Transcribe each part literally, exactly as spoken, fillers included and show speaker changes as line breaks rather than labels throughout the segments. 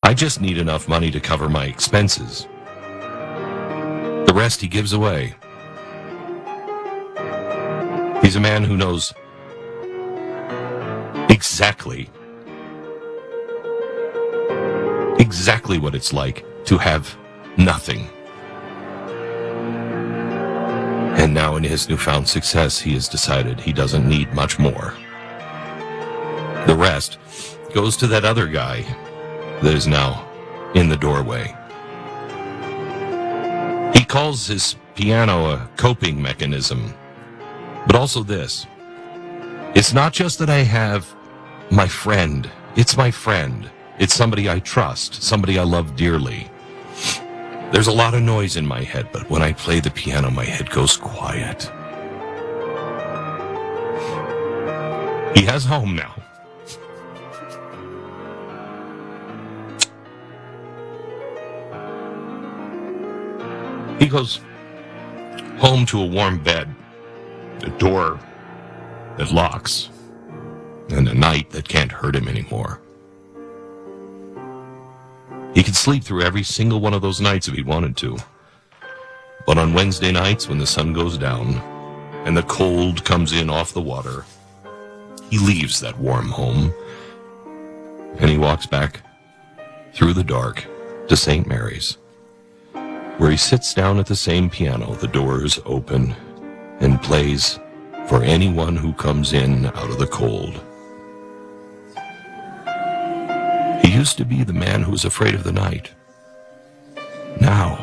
I just need enough money to cover my expenses. The rest he gives away. He's a man who knows exactly, exactly what it's like to have nothing. And now in his newfound success, he has decided he doesn't need much more. The rest goes to that other guy that is now in the doorway. He calls his piano a coping mechanism, but also this. It's not just that I have my friend. It's my friend. It's somebody I trust, somebody I love dearly. There's a lot of noise in my head, but when I play the piano, my head goes quiet. He has home now. He goes home to a warm bed, a door that locks, and a night that can't hurt him anymore. He could sleep through every single one of those nights if he wanted to. But on Wednesday nights, when the sun goes down and the cold comes in off the water, he leaves that warm home and he walks back through the dark to Saint Mary's, where he sits down at the same piano, the doors open, and plays for anyone who comes in out of the cold. He used to be the man who was afraid of the night. Now,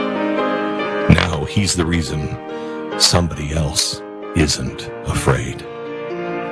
now he's the reason somebody else isn't afraid.